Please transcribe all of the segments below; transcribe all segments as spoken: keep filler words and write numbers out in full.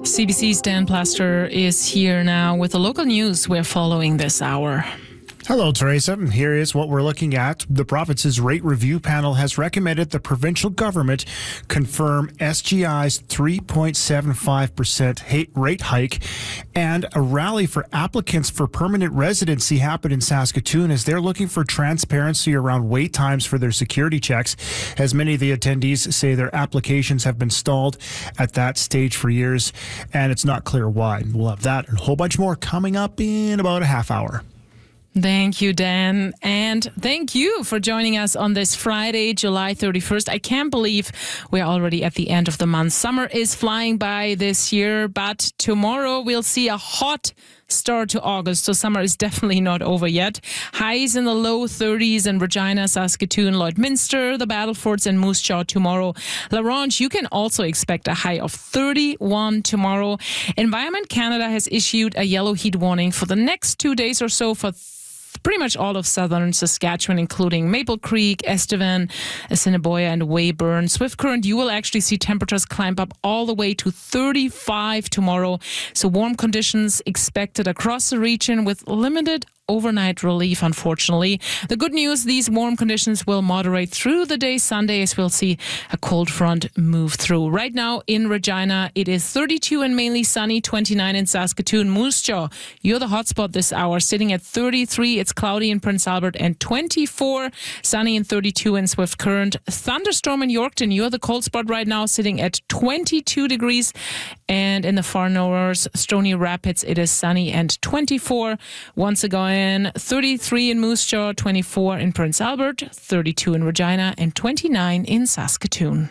C B C's Dan Plaster is here now with the local news we're following this hour. Hello, Teresa. Here is what we're looking at. The province's rate review panel has recommended the provincial government confirm S G I's three point seven five percent rate hike, and a rally for applicants for permanent residency happened in Saskatoon as they're looking for transparency around wait times for their security checks, as many of the attendees say their applications have been stalled at that stage for years, and it's not clear why. We'll have that and a whole bunch more coming up in about a half hour. Thank you, Dan. And thank you for joining us on this Friday, July thirty-first. I can't believe we're already at the end of the month. Summer is flying by this year, but tomorrow we'll see a hot start to August. So summer is definitely not over yet. Highs in the low thirties in Regina, Saskatoon, Lloydminster, the Battlefords, and Moose Jaw tomorrow. La Ronge, you can also expect a high of thirty-one tomorrow. Environment Canada has issued a yellow heat warning for the next two days or so for pretty much all of southern Saskatchewan, including Maple Creek, Estevan, Assiniboia, and Weyburn. Swift Current, you will actually see temperatures climb up all the way to thirty-five tomorrow. So warm conditions expected across the region with limited overnight relief, unfortunately. The good news, these warm conditions will moderate through the day Sunday as we'll see a cold front move through. Right now in Regina, it is thirty-two and mainly sunny, twenty-nine in Saskatoon. Moose Jaw, you're the hotspot this hour, sitting at thirty-three. It's cloudy in Prince Albert and twenty-four, sunny and thirty-two in Swift Current. Thunderstorm in Yorkton, you're the cold spot right now, sitting at twenty-two degrees. And in the far north, Stony Rapids, it is sunny and twenty-four. Once again, thirty-three in Moose Jaw, twenty-four in Prince Albert, thirty-two in Regina, and twenty-nine in Saskatoon.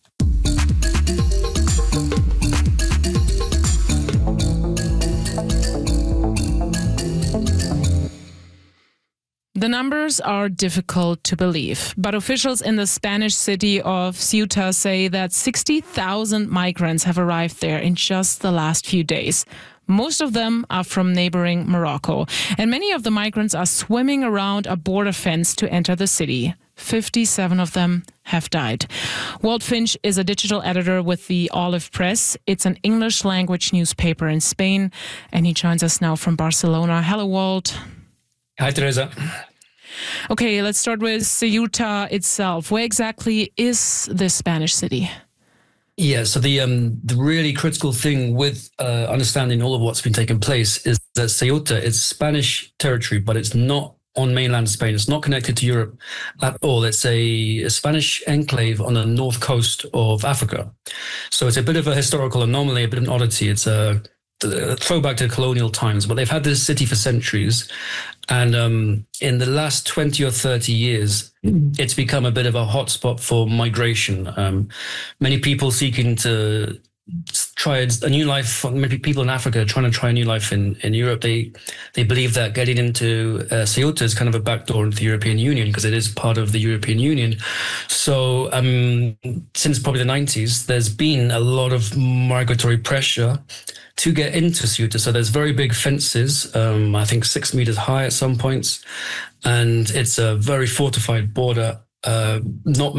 The numbers are difficult to believe, but officials in the Spanish city of Ceuta say that sixty thousand migrants have arrived there in just the last few days. Most of them are from neighboring Morocco, and many of the migrants are swimming around a border fence to enter the city. fifty-seven of them have died. Walt Finch is a digital editor with the Olive Press. It's an English language newspaper in Spain, and he joins us now from Barcelona. Hello, Walt. Hi, Teresa. Okay, let's start with Ceuta itself. Where exactly is this Spanish city? Yeah, so the um, the really critical thing with uh, understanding all of what's been taking place is that Ceuta is Spanish territory, but it's not on mainland Spain. It's not connected to Europe at all. It's a, a Spanish enclave on the north coast of Africa. So it's a bit of a historical anomaly, a bit of an oddity. It's a a throwback to colonial times, but they've had this city for centuries. And um, in the last twenty or thirty years, it's become a bit of a hotspot for migration. Um, many people seeking to try a new life, maybe people in Africa trying to try a new life in, in Europe. They they believe that getting into uh, Ceuta is kind of a backdoor into the European Union because it is part of the European Union. So um, since probably the nineties, there's been a lot of migratory pressure to get into Ceuta. So there's very big fences, um, I think six meters high at some points, and it's a very fortified border. Uh, not